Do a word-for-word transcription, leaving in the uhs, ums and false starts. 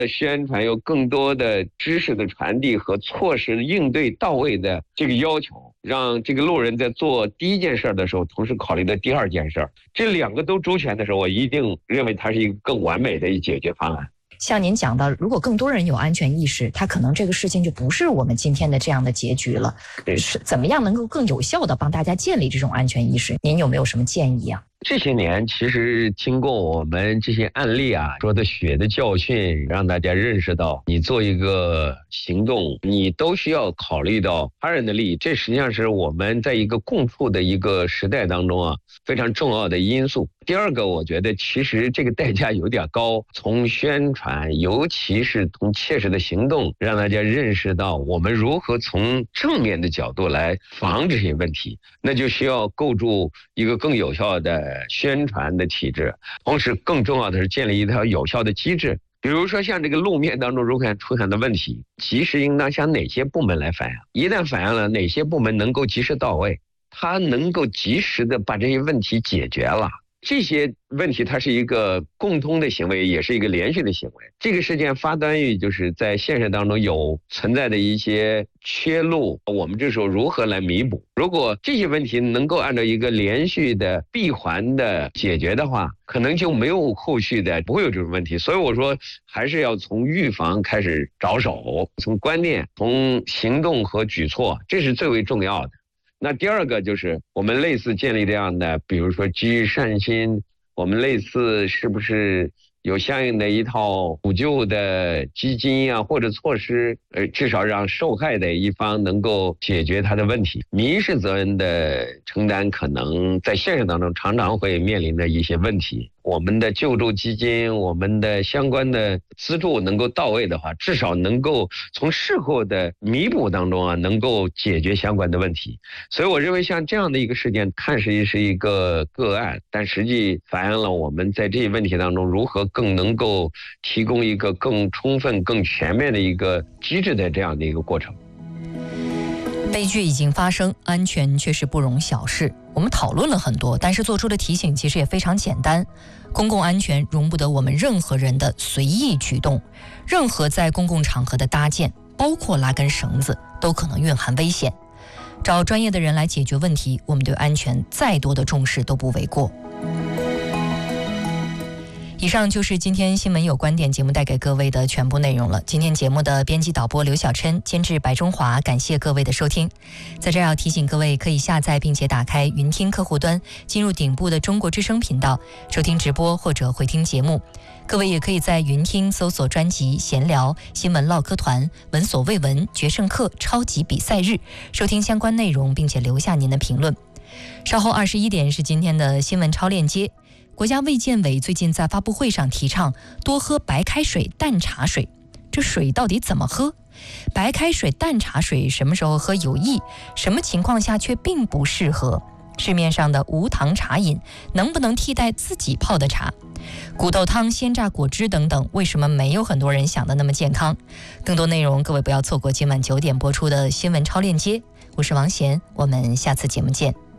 的宣传，有更多的知识的传递和措施应对到位的这个要求，让这个路人在做第一件事的时候，同时考虑的第二件事，这两个都周全的时候，我一定认为它是一个更完美的一解决方案。 像您讲的，如果更多人有安全意识，他可能这个事情就不是我们今天的这样的结局了。是怎么样能够更有效的帮大家建立这种安全意识？您有没有什么建议啊？ 这些年其实经过我们这些案例啊说的血的教训，让大家认识到你做一个行动，你都需要考虑到他人的利益，这实际上是我们在一个共处的一个时代当中啊非常重要的因素。第二个，我觉得其实这个代价有点高，从宣传尤其是从切实的行动让大家认识到我们如何从正面的角度来防止这些问题，那就需要构筑一个更有效的宣传的体制，同时更重要的是建立一套有效的机制。比如说像这个路面当中如果出现的问题，及时应当向哪些部门来反映，一旦反映了，哪些部门能够及时到位，它能够及时的把这些问题解决了。这些问题它是一个共通的行为，也是一个连续的行为。这个事件发端于就是在现实当中有存在的一些缺漏，我们这时候如何来弥补？如果这些问题能够按照一个连续的闭环的解决的话，可能就没有后续的，不会有这种问题。所以我说还是要从预防开始着手，从观念，从行动和举措，这是最为重要的。那第二个就是我们类似建立这样的，比如说基于善心，我们类似是不是有相应的一套补救的基金啊或者措施，呃，至少让受害的一方能够解决他的问题。民事责任的承担可能在现实当中常常会面临的一些问题，我们的救助基金，我们的相关的资助能够到位的话，至少能够从事后的弥补当中啊，能够解决相关的问题。所以我认为像这样的一个事件，看似是一个个案，但实际反映了我们在这些问题当中如何更能够提供一个更充分、更全面的一个机制的这样的一个过程。 悲剧已经发生，安全却是不容小视。我们讨论了很多，但是做出的提醒其实也非常简单。公共安全容不得我们任何人的随意举动，任何在公共场合的搭建，包括拉根绳子，都可能蕴含危险。找专业的人来解决问题，我们对安全再多的重视都不为过。以上就是今天新闻有观点节目带给各位的全部内容了。今天节目的编辑导播刘小琛，监制白中华，感谢各位的收听。在这儿要提醒各位，可以下载并且打开云听客户端，进入顶部的中国之声频道，收听直播或者回听节目。各位也可以在云听搜索专辑闲聊、新闻唠嗑团、闻所未闻、决胜课、超级比赛日，收听相关内容，并且留下您的评论。稍后二十一点是今天的新闻超链接。国家卫健委最近在发布会上提倡多喝白开水、淡茶水，这水到底怎么喝？白开水、淡茶水什么时候喝有益？什么情况下却并不适合？市面上的无糖茶饮能不能替代自己泡的茶？骨豆汤、鲜榨果汁等等，为什么没有很多人想的那么健康？更多内容各位不要错过今晚九点播出的新闻超链接。我是王贤，我们下次节目见。